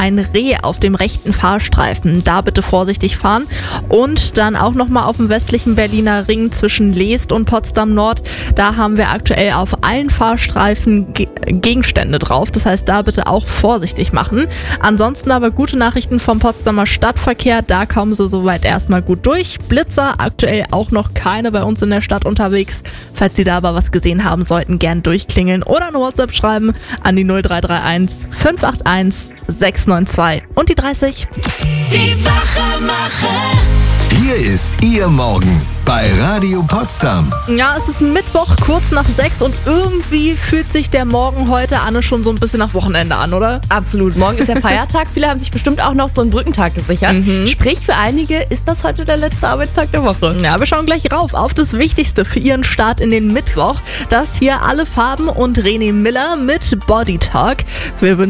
ein Reh auf dem rechten Fahrstreifen. Da bitte vorsichtig fahren. Und dann auch nochmal auf dem westlichen Berliner Ring zwischen Leest und Potsdam Nord. Da haben wir aktuell auf allen Fahrstreifen Gegenstände drauf. Das heißt, da bitte auch vorsichtig machen. Ansonsten aber gute Nachrichten vom Potsdamer Stadtverkehr. Da kommen sie soweit erstmal gut durch. Blitzer aktuell auch noch keine bei uns in der Stadt unterwegs. Falls Sie da aber was gesehen haben sollten, gern durchklingeln oder eine WhatsApp schreiben an die 0331 581 692 und die 30. Die Wachmacher. Hier ist Ihr Morgen bei Radio Potsdam. Ja, es ist Mittwoch, kurz nach 6 und irgendwie fühlt sich der Morgen heute, Anne, schon so ein bisschen nach Wochenende an, oder? Absolut. Morgen ist ja Feiertag. Viele haben sich bestimmt auch noch so einen Brückentag gesichert. Sprich, für einige ist das heute der letzte Arbeitstag der Woche. Ja, wir schauen gleich rauf auf das Wichtigste für Ihren Start in den Mittwoch. Das hier Alle Farben und René Miller mit Body Talk. Wir wünschen